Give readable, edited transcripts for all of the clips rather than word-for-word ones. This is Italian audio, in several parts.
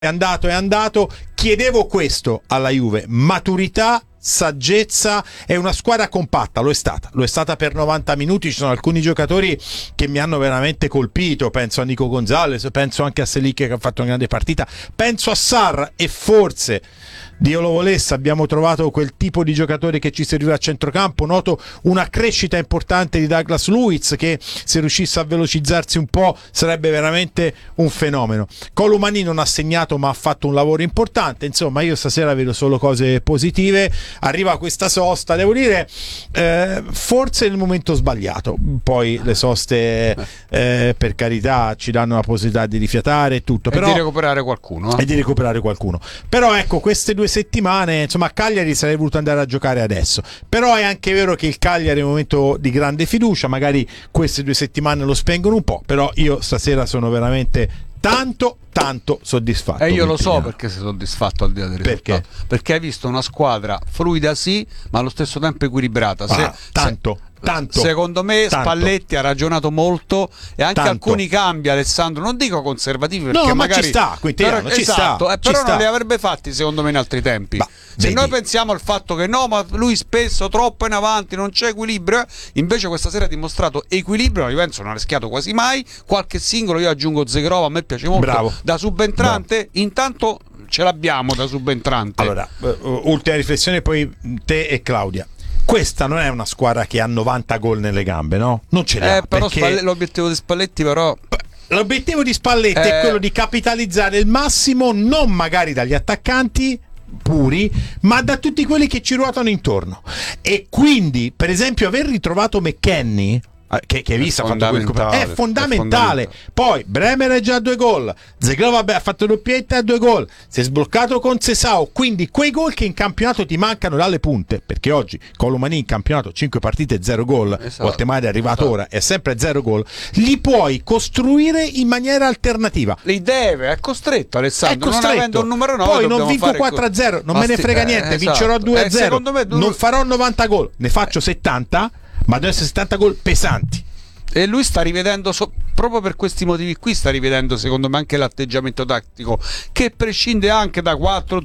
è andato. Chiedevo questo alla Juve: maturità, saggezza. È una squadra compatta, lo è stata per 90 minuti. Ci sono alcuni giocatori che mi hanno veramente colpito, penso a Nico Gonzalez, penso anche a Selic che ha fatto una grande partita, penso a Sarr, e forse, Dio lo volesse, abbiamo trovato quel tipo di giocatore che ci serviva a centrocampo. Noto una crescita importante di Douglas Luiz, che se riuscisse a velocizzarsi un po' sarebbe veramente un fenomeno. Colomani non ha segnato ma ha fatto un lavoro importante. Insomma, io stasera vedo solo cose positive. Arriva questa sosta, devo dire, forse nel momento sbagliato. Poi le soste, per carità, ci danno la possibilità di rifiatare e tutto, però, e di recuperare qualcuno. Però ecco, queste 2 settimane, insomma, a Cagliari sarei voluto andare a giocare adesso. Però è anche vero che il Cagliari è un momento di grande fiducia, magari queste 2 settimane lo spengono un po', però io stasera sono veramente tanto soddisfatto. E io lo so perché sei soddisfatto, al di là del risultato. Perché hai visto una squadra fluida, sì, ma allo stesso tempo equilibrata. Tanto. Secondo me Spalletti ha ragionato molto, e anche alcuni cambi, Alessandro, non dico conservativi, perché magari ci sta, Quintiliano, ci sta, però non li avrebbe fatti secondo me in altri tempi. Se noi pensiamo al fatto che no, ma lui spesso troppo in avanti, non c'è equilibrio, invece questa sera ha dimostrato equilibrio. La Juventus non ha rischiato quasi mai. Qualche singolo, io aggiungo Zegrova, a me piace molto. Bravo. Da subentrante. Intanto ce l'abbiamo da subentrante. Allora, ultima riflessione, poi te e Claudia. Questa non è una squadra che ha 90 gol nelle gambe, no? Non ce l'ha. Però l'obiettivo di Spalletti, però. L'obiettivo di Spalletti è quello di capitalizzare il massimo, non magari dagli attaccanti puri, ma da tutti quelli che ci ruotano intorno. E quindi, per esempio, aver ritrovato McKennie, che hai visto, è fondamentale. Poi Bremer è già a 2 gol, Zegrova ha fatto doppietta a 2 gol, si è sbloccato con Sesao. Quindi quei gol che in campionato ti mancano dalle punte, perché oggi Colomani in campionato 5 partite 0 gol, Voltemade è arrivato ora, è sempre 0 gol, li puoi costruire in maniera alternativa. Li deve, è costretto Alessandro, non avendo un numero 9. Poi non vinco 4-0, non me ne frega niente, vincerò 2-0, non farò 90 gol, ne faccio 70, ma deve essere 70 gol pesanti. E lui sta rivedendo, proprio per questi motivi qui, sta rivedendo secondo me anche l'atteggiamento tattico, che prescinde anche da 4-2-3-1,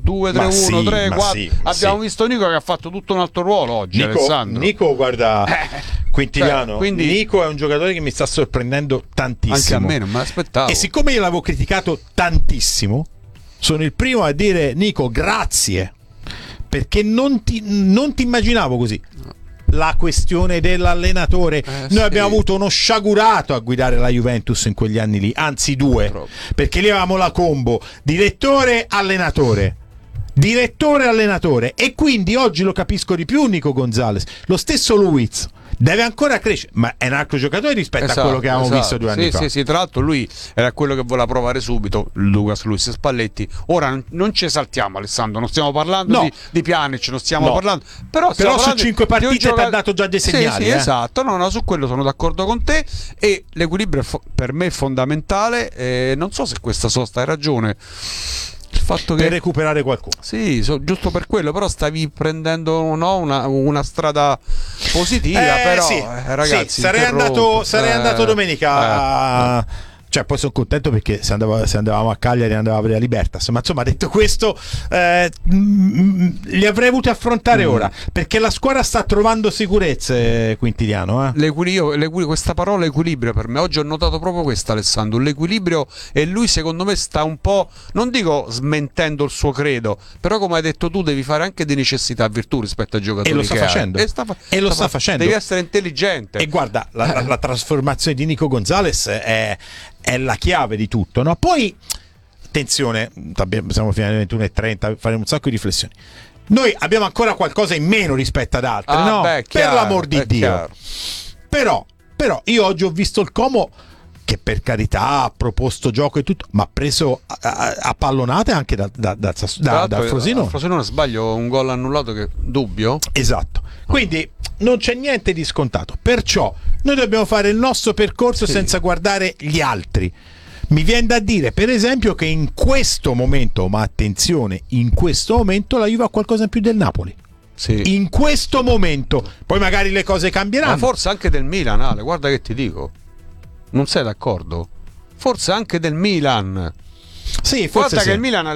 3-4. Abbiamo visto Nico che ha fatto tutto un altro ruolo oggi. Alessandro Nico, guarda, Quintiliano, quindi Nico è un giocatore che mi sta sorprendendo tantissimo. Anche a me, non me l'aspettavo. E siccome io l'avevo criticato tantissimo, sono il primo a dire: Nico, grazie, perché non ti immaginavo così. La questione dell'allenatore, noi abbiamo avuto uno sciagurato a guidare la Juventus in quegli anni lì, anzi 2, perché lì avevamo la combo direttore allenatore, e quindi oggi lo capisco di più Nico Gonzalez. Lo stesso Luiz deve ancora crescere, ma è un altro giocatore rispetto a quello che avevamo visto 2 anni fa. Sì, tra l'altro lui era quello che voleva provare subito, Lucas Luiz Spalletti. Ora non ci esaltiamo, Alessandro, non stiamo parlando di Pjanic, non stiamo parlando, però su 5 partite ti ha dato già dei segnali. Sì, esatto, no, su quello sono d'accordo con te, e l'equilibrio per me è fondamentale. Non so se questa sosta hai ragione, il fatto che per recuperare qualcuno, sì, giusto per quello, però stavi prendendo una strada positiva, però ragazzi, sarei andato domenica cioè, poi sono contento perché se andavamo a Cagliari andava a vedere la Libertas, ma insomma, detto questo, li avrei avuti affrontare ora, perché la squadra sta trovando sicurezze, Quintiliano. Questa parola equilibrio, per me oggi ho notato proprio questo, Alessandro, l'equilibrio, e lui secondo me sta un po', non dico smentendo il suo credo, però come hai detto tu devi fare anche di necessità virtù rispetto ai giocatori, e lo sta facendo, lo sta facendo. Devi essere intelligente, e guarda, la trasformazione di Nico Gonzalez è la chiave di tutto, no? Poi attenzione, siamo fino alle 21:30, faremo un sacco di riflessioni. Noi abbiamo ancora qualcosa in meno rispetto ad altri, no? Per l'amor di Dio. Però io oggi ho visto il Como, che per carità ha proposto gioco e tutto, ma ha preso a pallonate anche da Frosinone. A Frosinone, sbaglio, un gol annullato, che dubbio. Esatto. Quindi non c'è niente di scontato. Perciò noi dobbiamo fare il nostro percorso senza guardare gli altri. Mi viene da dire, per esempio, che in questo momento, ma attenzione, in questo momento la Juve ha qualcosa in più del Napoli. Sì. In questo momento. Poi magari le cose cambieranno. Ma forse anche del Milan, Ale, guarda che ti dico. Non sei d'accordo? Forse anche del Milan. Sì, forse che il Milan